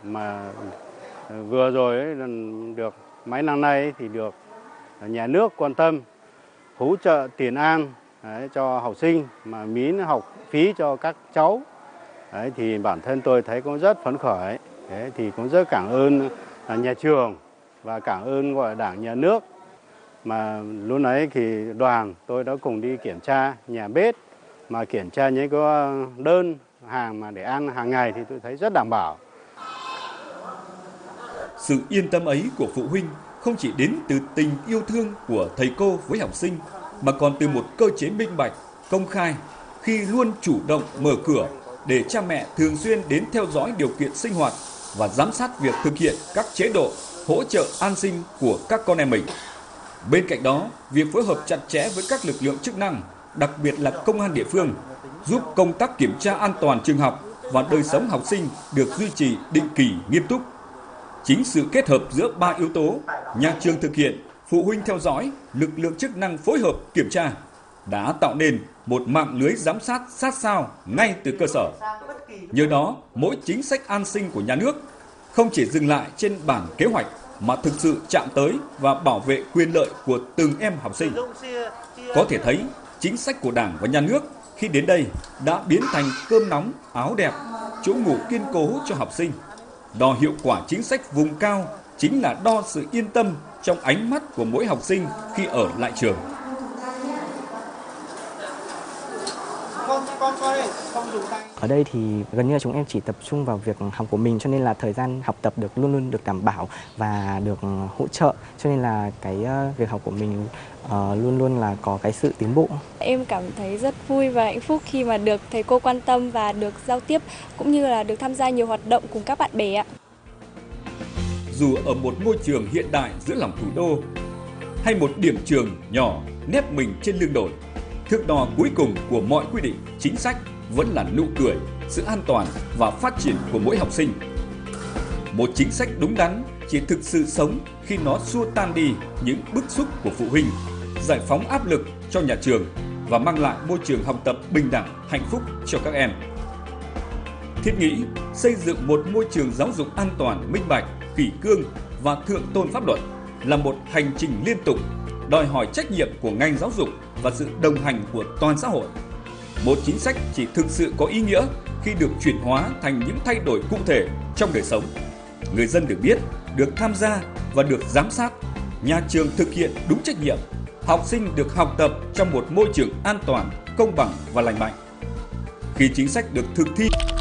mà vừa rồi ấy, được mấy năm nay ấy, thì được nhà nước quan tâm hỗ trợ tiền ăn cho học sinh mà miễn học phí cho các cháu. Đấy, thì bản thân tôi thấy cũng rất phấn khởi. Đấy, thì cũng rất cảm ơn nhà trường và cảm ơn gọi Đảng, Nhà nước. Mà lúc ấy thì đoàn tôi đã cùng đi kiểm tra nhà bếp, mà kiểm tra những cái đơn hàng mà để ăn hàng ngày thì tôi thấy rất đảm bảo. Sự yên tâm ấy của phụ huynh không chỉ đến từ tình yêu thương của thầy cô với học sinh, mà còn từ một cơ chế minh bạch, công khai, khi luôn chủ động mở cửa để cha mẹ thường xuyên đến theo dõi điều kiện sinh hoạt và giám sát việc thực hiện các chế độ hỗ trợ an sinh của các con em mình. Bên cạnh đó, việc phối hợp chặt chẽ với các lực lượng chức năng, đặc biệt là công an địa phương, giúp công tác kiểm tra an toàn trường học và đời sống học sinh được duy trì định kỳ nghiêm túc. Chính sự kết hợp giữa ba yếu tố, nhà trường thực hiện, phụ huynh theo dõi, lực lượng chức năng phối hợp kiểm tra, đã tạo nên một mạng lưới giám sát sát sao ngay từ cơ sở. Nhờ đó, mỗi chính sách an sinh của nhà nước không chỉ dừng lại trên bản kế hoạch mà thực sự chạm tới và bảo vệ quyền lợi của từng em học sinh. Có thể thấy, chính sách của Đảng và Nhà nước khi đến đây đã biến thành cơm nóng, áo đẹp, chỗ ngủ kiên cố cho học sinh. Đo hiệu quả chính sách vùng cao chính là đo sự yên tâm trong ánh mắt của mỗi học sinh khi ở lại trường. Ở đây thì gần như là chúng em chỉ tập trung vào việc học của mình, cho nên là thời gian học tập luôn luôn được đảm bảo và được hỗ trợ, cho nên là cái việc học của mình luôn luôn là có cái sự tiến bộ. Em cảm thấy rất vui và hạnh phúc khi mà được thầy cô quan tâm và được giao tiếp cũng như là được tham gia nhiều hoạt động cùng các bạn bè ạ. Dù ở một ngôi trường hiện đại giữa lòng thủ đô hay một điểm trường nhỏ nép mình trên lưng đồi, thước đo cuối cùng của mọi quy định, chính sách vẫn là nụ cười, sự an toàn và phát triển của mỗi học sinh. Một chính sách đúng đắn chỉ thực sự sống khi nó xua tan đi những bức xúc của phụ huynh, giải phóng áp lực cho nhà trường và mang lại môi trường học tập bình đẳng, hạnh phúc cho các em. Thiết nghĩ xây dựng một môi trường giáo dục an toàn, minh bạch, kỷ cương và thượng tôn pháp luật là một hành trình liên tục, đòi hỏi trách nhiệm của ngành giáo dục và sự đồng hành của toàn xã hội. Một chính sách chỉ thực sự có ý nghĩa khi được chuyển hóa thành những thay đổi cụ thể trong đời sống. Người dân được biết, được tham gia và được giám sát, nhà trường thực hiện đúng trách nhiệm, học sinh được học tập trong một môi trường an toàn, công bằng và lành mạnh. Khi chính sách được thực thi